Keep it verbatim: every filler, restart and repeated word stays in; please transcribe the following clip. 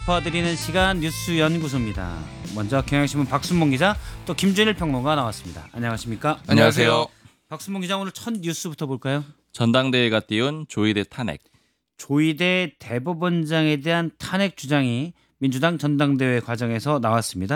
짚어드리는 시간 뉴스 연구소입니다. 먼저 경향신문 박순봉 기자, 또 김준일 평론가 나왔습니다. 안녕하십니까? 안녕하세요. 박순봉 기자, 오늘 첫 뉴스부터 볼까요? 전당대회가 띄운 조희대 탄핵. 조희대 대법원장에 대한 탄핵 주장이 민주당 전당대회 과정에서 나왔습니다.